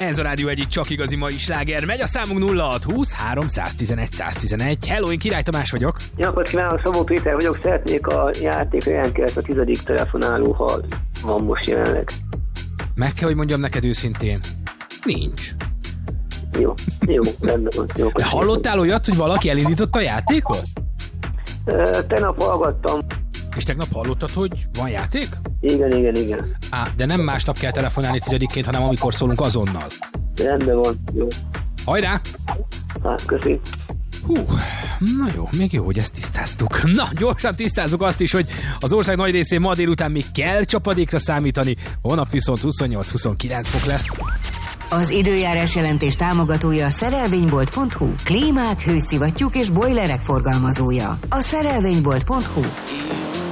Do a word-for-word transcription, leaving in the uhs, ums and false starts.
Ez a rádió egyik csak igazi mai sláger. Megy a számunk nulla hat húsz három tizenegy száz tizenegy. Hello, én Király Tamás vagyok. Jó napot kívánok, Szabó Péter vagyok. Szeretnék a játék jelentkezni a tizedik telefonáló, ha van most jelenleg. Meg kell, hogy mondjam neked őszintén. Nincs. Jó, jó, rendben van. Jó, de hallottál olyat, hogy valaki elindította a játékot? Tegnap hallgattam. És tegnap hallottad, hogy van játék? Igen, igen, igen. Á, de nem másnap kell telefonálni tizedikként, hanem amikor szólunk azonnal. Rendben van, jó. Hajrá! Hát, köszi. Hú, na jó, még jó, hogy ezt tisztáztuk. Na, gyorsan tisztázzuk azt is, hogy az ország nagy részén ma délután még kell csapadékra számítani, holnap viszont huszonnyolc-huszonkilenc fok lesz. Az időjárás jelentés támogatója a szerelvénybolt pont hu. Klímák, hőszivattyúk és bojlerek forgalmazója. A szerelvénybolt pont hu.